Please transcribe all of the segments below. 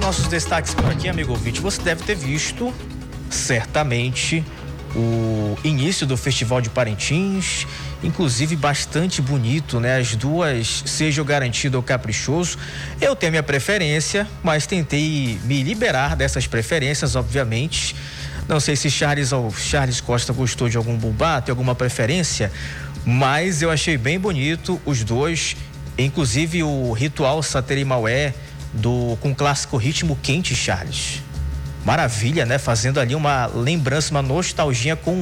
nossos destaques por aqui, amigo ouvinte, você deve ter visto, certamente, o início do Festival de Parintins, inclusive bastante bonito, né? As duas, seja o Garantido ou Caprichoso. Eu tenho minha preferência, mas tentei me liberar dessas preferências, obviamente. Não sei se Charles Costa gostou de algum bumbá, tem alguma preferência, mas eu achei bem bonito os dois, inclusive o Ritual Sateri Maué com o clássico ritmo quente, Charles. Maravilha, né? Fazendo ali uma lembrança, uma nostalgia com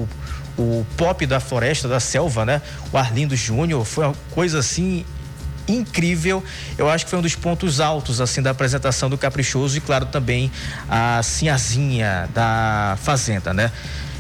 o pop da floresta, da selva, né? O Arlindo Júnior, foi uma coisa assim incrível. Eu acho que foi um dos pontos altos assim da apresentação do Caprichoso e claro também a Sinhazinha da Fazenda, né?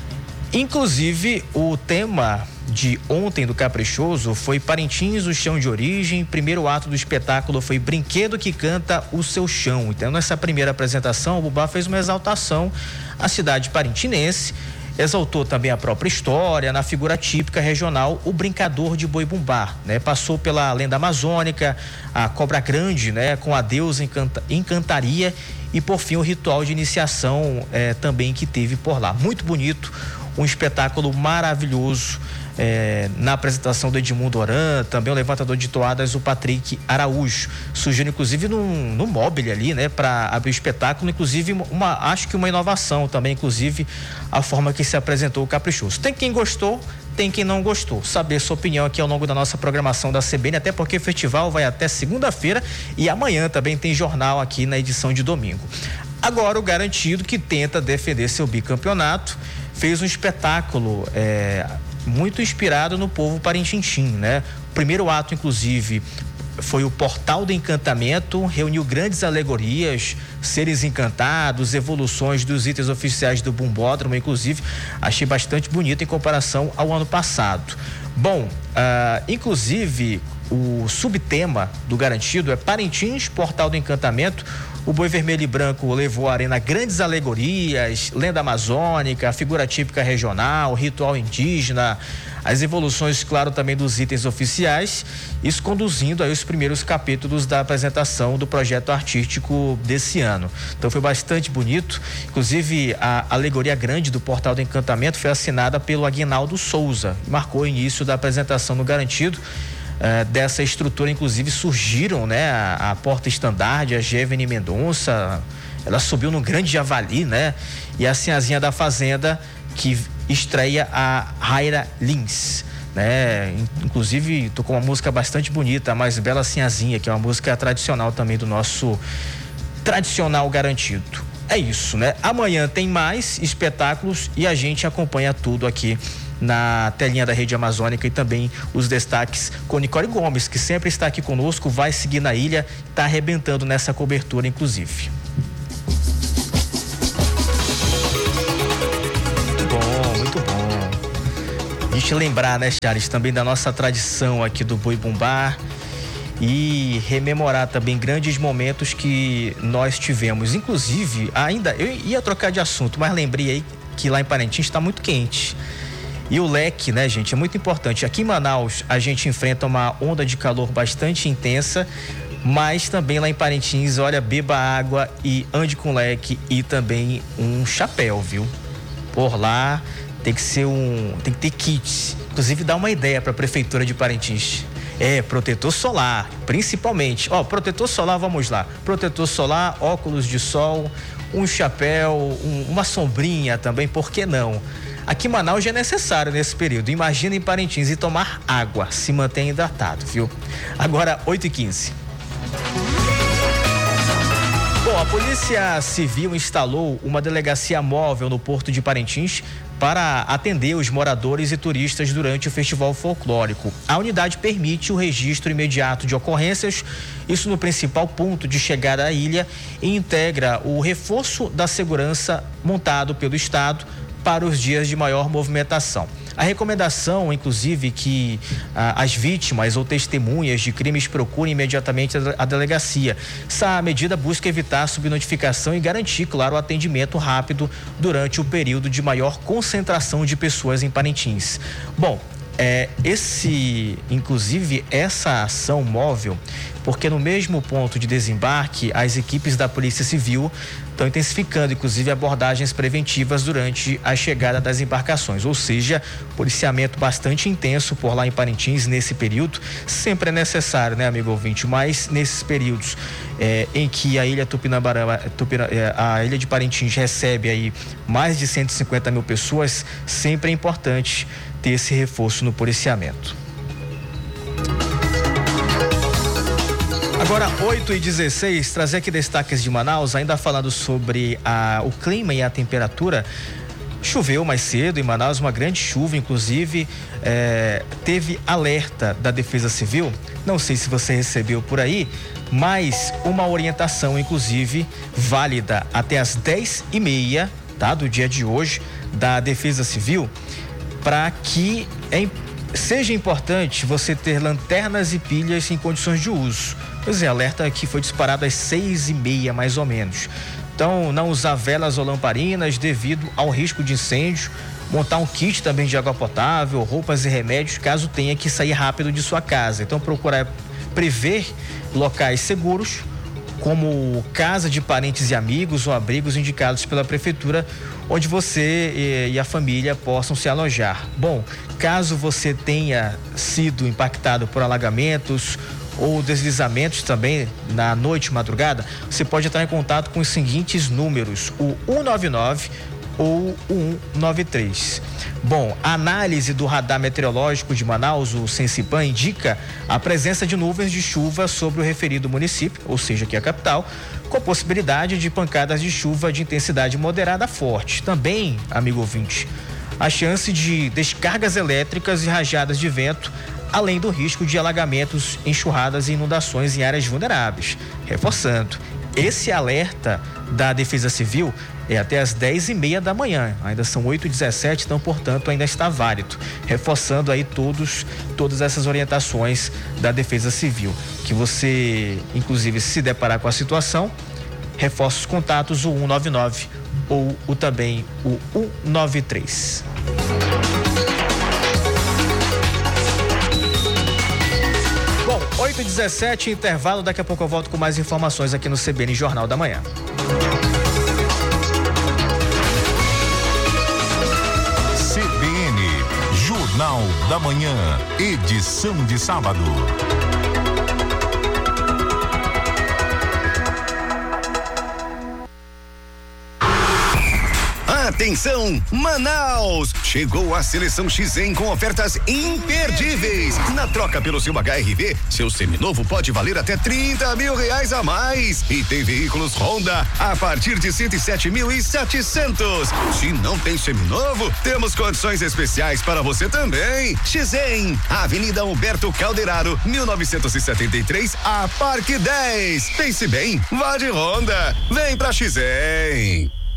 Inclusive o tema de ontem do Caprichoso foi Parintins, o chão de origem. Primeiro ato do espetáculo foi Brinquedo que Canta o Seu Chão. Então nessa primeira apresentação o Bubá fez uma exaltação à cidade parintinense, exaltou também a própria história, na figura típica regional, o brincador de boi bumbá, né? Passou pela lenda amazônica, a cobra grande, né? Com a deusa Encantaria e por fim o ritual de iniciação também que teve por lá. Muito bonito, um espetáculo maravilhoso. Na apresentação do Edmundo Oran, também o levantador de toadas, o Patrick Araújo, surgindo inclusive no mobile ali, né, para abrir o espetáculo, inclusive acho que uma inovação também, inclusive a forma que se apresentou o Caprichoso. Tem quem gostou, tem quem não gostou. Saber sua opinião aqui ao longo da nossa programação da CBN, até porque o festival vai até segunda-feira e amanhã também tem jornal aqui na edição de domingo. Agora o Garantido, que tenta defender seu bicampeonato, fez um espetáculo muito inspirado no povo parintintim, né? O primeiro ato, inclusive, foi o Portal do Encantamento, reuniu grandes alegorias, seres encantados, evoluções dos itens oficiais do Bumbódromo, inclusive, achei bastante bonito em comparação ao ano passado. Bom, inclusive, o subtema do Garantido é Parintins, Portal do Encantamento. O Boi Vermelho e Branco levou à arena grandes alegorias, lenda amazônica, figura típica regional, ritual indígena, as evoluções, claro, também dos itens oficiais, isso conduzindo aí os primeiros capítulos da apresentação do projeto artístico desse ano. Então foi bastante bonito, inclusive a alegoria grande do Portal do Encantamento foi assinada pelo Aguinaldo Souza, e marcou o início da apresentação no Garantido. Dessa estrutura, inclusive, surgiram, né, a porta-estandarte, a Gevene Mendonça, ela subiu no grande javali, né, e a Sinhazinha da Fazenda, que estreia a Raira Lins, né, inclusive tocou uma música bastante bonita, a Mais Bela Sinhazinha, que é uma música tradicional também do nosso tradicional Garantido. É isso, né? Amanhã tem mais espetáculos e a gente acompanha tudo aqui na telinha da Rede Amazônica e também os destaques com Nicole Gomes, que sempre está aqui conosco, vai seguir na ilha, está arrebentando nessa cobertura, inclusive. Muito bom. A gente lembrar, né, Charles, também da nossa tradição aqui do Boi Bumbá e rememorar também grandes momentos que nós tivemos. Inclusive, eu ia trocar de assunto, mas lembrei aí que lá em Parintins está muito quente. E o leque, né, gente, é muito importante. Aqui em Manaus, a gente enfrenta uma onda de calor bastante intensa, mas também lá em Parintins, olha, beba água e ande com leque e também um chapéu, viu? Por lá tem que ter kits. Inclusive, dá uma ideia para a Prefeitura de Parintins. Protetor solar, principalmente. Protetor solar, vamos lá. Protetor solar, óculos de sol, um chapéu, uma sombrinha também, por que não? Aqui em Manaus já é necessário nesse período. Imagina em Parintins e tomar água, se mantém hidratado, viu? Agora, 8h15. Bom, a Polícia Civil instalou uma delegacia móvel no Porto de Parintins para atender os moradores e turistas durante o Festival Folclórico. A unidade permite o registro imediato de ocorrências, isso no principal ponto de chegada à ilha, e integra o reforço da segurança montado pelo Estado para os dias de maior movimentação. A recomendação, inclusive, que as vítimas ou testemunhas de crimes procurem imediatamente a delegacia. Essa medida busca evitar a subnotificação e garantir, claro, o atendimento rápido durante o período de maior concentração de pessoas em Parintins. Bom, Inclusive, essa ação móvel, porque no mesmo ponto de desembarque, as equipes da Polícia Civil estão intensificando, inclusive, abordagens preventivas durante a chegada das embarcações, ou seja, policiamento bastante intenso por lá em Parintins nesse período. Sempre é necessário, né, amigo ouvinte, mas nesses períodos em que a ilha a ilha de Parintins recebe aí mais de 150 mil pessoas, sempre é importante ter esse reforço no policiamento. Agora, 8h16, trazer aqui destaques de Manaus, ainda falando sobre o clima e a temperatura. Choveu mais cedo em Manaus, uma grande chuva, inclusive teve alerta da Defesa Civil, não sei se você recebeu por aí, mas uma orientação, inclusive, válida até as 10h30, tá, do dia de hoje, da Defesa Civil, para que seja importante você ter lanternas e pilhas em condições de uso. Pois é, alerta que foi disparado às 6h30, mais ou menos. Então, não usar velas ou lamparinas devido ao risco de incêndio, montar um kit também de água potável, roupas e remédios, caso tenha que sair rápido de sua casa. Então, procurar prever locais seguros, como casa de parentes e amigos ou abrigos indicados pela prefeitura, onde você e a família possam se alojar. Bom, caso você tenha sido impactado por alagamentos ou deslizamentos também na noite, madrugada, você pode entrar em contato com os seguintes números: o 199 ou o 193. Bom, a análise do radar meteorológico de Manaus, o Sensipan, indica a presença de nuvens de chuva sobre o referido município, ou seja, aqui a capital, com possibilidade de pancadas de chuva de intensidade moderada a forte. Também, amigo ouvinte, a chance de descargas elétricas e rajadas de vento, além do risco de alagamentos, enxurradas e inundações em áreas vulneráveis. Reforçando, esse alerta da Defesa Civil é até às 10h30 da manhã, ainda são 8h17, então, portanto, ainda está válido. Reforçando aí todas essas orientações da Defesa Civil, que você, inclusive, se deparar com a situação, reforça os contatos, o 199 ou também o 193. Bom, 8h17, intervalo, daqui a pouco eu volto com mais informações aqui no CBN Jornal da Manhã. CBN Jornal da Manhã, edição de sábado. Atenção, Manaus! Chegou a Seleção XEN com ofertas imperdíveis. Na troca pelo seu HRV, seu seminovo pode valer até R$30 mil a mais. E tem veículos Honda a partir de 107.700. Se não tem seminovo, temos condições especiais para você também. XEN, Avenida Humberto Calderaro, 1973, a Parque 10. Pense bem, vá de Honda. Vem pra XEN.